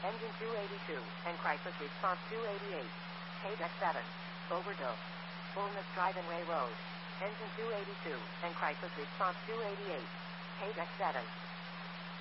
Engine 282, and crisis response 288. Paydeck 7. Overdose. Fullness Drive and Way Road. Engine 282, and crisis response 288. Paydeck 7.